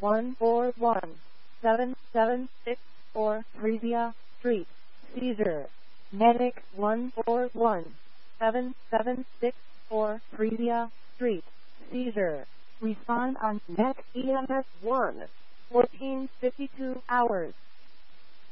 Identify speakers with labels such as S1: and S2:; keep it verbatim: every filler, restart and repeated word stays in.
S1: one four one, seven seven six four, Frisia Street, Caesar. Medic one four one, seven seven six four, Frisia Street, Caesar. Respond on Net E M S one, fourteen fifty-two hours.